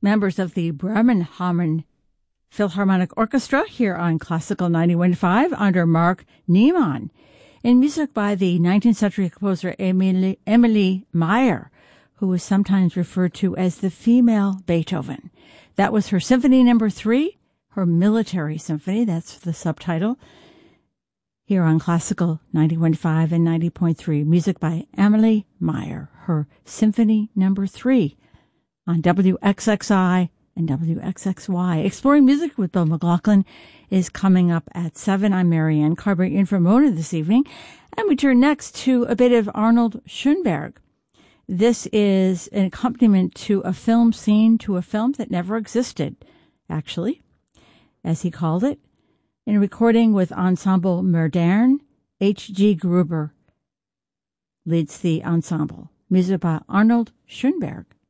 members of the Bremen Philharmonic Orchestra here on Classical 91.5 under Mark Niemann, and music by the 19th century composer Emilie Meyer, who was sometimes referred to as the female Beethoven. That was her Symphony No. 3, her Military Symphony, that's the subtitle, here on Classical 91.5 and 90.3. Music by Emilie Meyer, her Symphony No. 3 on WXXI and WXXY. Exploring Music with Bill McLaughlin is coming up at 7. I'm Marianne Carberry in for Mona this evening, and we turn next to a bit of Arnold Schoenberg. This is an accompaniment to a film scene, to a film that never existed, actually, as he called it, in a recording with Ensemble Moderne. H.G. Gruber leads the ensemble. Music by Arnold Schoenberg.